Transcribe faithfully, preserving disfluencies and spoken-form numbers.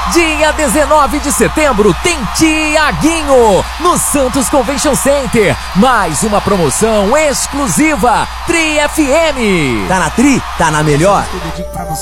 Dia dezenove de setembro tem Tiaguinho no Santos Convention Center. Mais uma promoção exclusiva Tri F M. Tá na Tri? Tá na melhor?